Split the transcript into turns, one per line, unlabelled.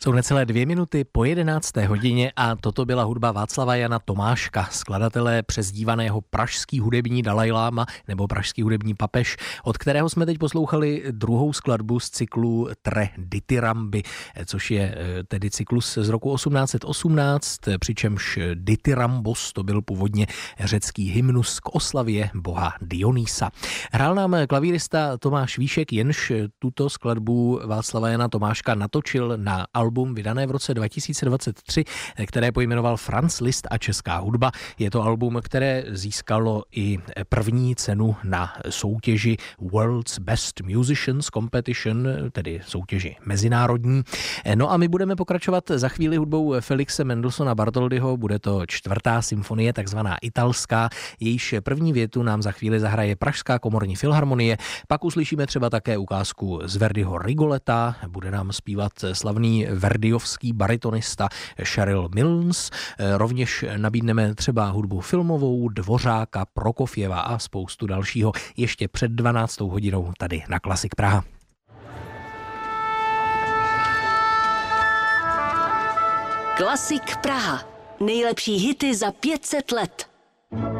Jsou necelé 2 minuty po 11. hodině a toto byla hudba Václava Jana Tomáška, skladatele přezdívaného pražský hudební Dalajláma nebo pražský hudební papež, od kterého jsme teď poslouchali druhou skladbu z cyklu Tre Dithyramby, což je tedy cyklus z roku 1818, přičemž Dithyrambos to byl původně řecký hymnus k oslavě boha Dionýsa. Hrál nám klavírista Tomáš Víšek, jenž tuto skladbu Václava Jana Tomáška natočil na album vydané v roce 2023, které pojmenoval Franz Liszt a česká hudba. Je to album, které získalo i první cenu na soutěži World's Best Musicians Competition, tedy soutěži mezinárodní. No a my budeme pokračovat za chvíli hudbou Felixe Mendelssohna Bartholdyho. Bude to 4. symfonie, takzvaná italská. Jejíž první větu nám za chvíli zahraje Pražská komorní filharmonie. Pak uslyšíme třeba také ukázku z Verdiho Rigoleta. Bude nám zpívat slavný verdiovský baritonista Cheryl Milnes. Rovněž nabídneme třeba hudbu filmovou, Dvořáka, Prokofjeva a spoustu dalšího ještě před 12. hodinou tady na Klasik Praha.
Klasik Praha. Nejlepší hity za 500 let.